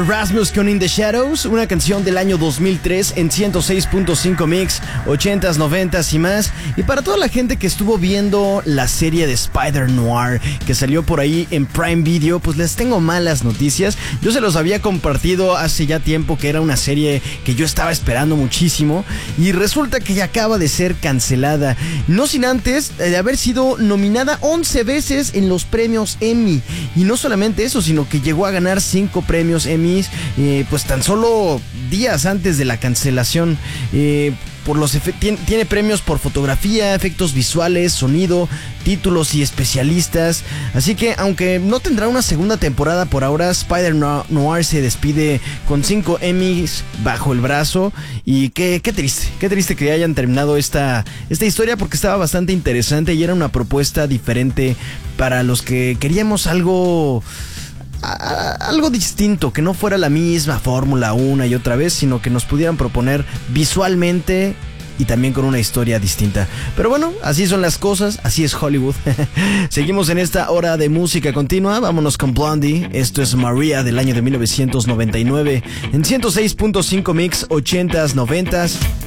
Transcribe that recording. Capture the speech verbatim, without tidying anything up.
Rasmus con In the Shadows, una canción del año dos mil tres en ciento seis punto cinco Mix, ochentas, noventas y más. Y para toda la gente que estuvo viendo la serie de Spider-Noir que salió por ahí en Prime Video, pues les tengo malas noticias. Yo se los había compartido hace ya tiempo que era una serie que yo estaba esperando muchísimo y resulta que ya acaba de ser cancelada. No sin antes de haber sido nominada once veces en los premios Emmy. Y no solamente eso, sino que llegó a ganar cinco premios Emmy. Eh, pues tan solo días antes de la cancelación. eh, por los efe- tiene, tiene premios por fotografía, efectos visuales, sonido, títulos y especialistas. Así que aunque no tendrá una segunda temporada por ahora, Spider-Noir se despide con cinco Emmys bajo el brazo. Y qué, qué triste, qué triste que hayan terminado esta, esta historia, porque estaba bastante interesante y era una propuesta diferente para los que queríamos algo... A, algo distinto, que no fuera la misma fórmula una y otra vez, sino que nos pudieran proponer visualmente y también con una historia distinta. Pero bueno, así son las cosas, así es Hollywood. Seguimos en esta hora de música continua, vámonos con Blondie. Esto es Maria del año de mil novecientos noventa y nueve en ciento seis punto cinco Mix, ochentas, noventas.